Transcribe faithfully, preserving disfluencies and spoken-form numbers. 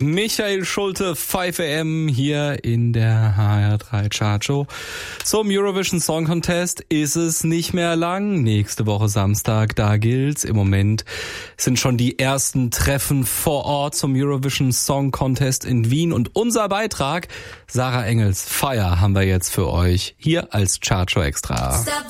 Michael Schulte, fünf A M hier in der H R drei Chartshow. Zum Eurovision Song Contest ist es nicht mehr lang. Nächste Woche Samstag, da gilt's. Im Moment sind schon die ersten Treffen vor Ort zum Eurovision Song Contest in Wien. Und unser Beitrag, Sarah Engels Fire, haben wir jetzt für euch hier als Chartshow Extra. Stop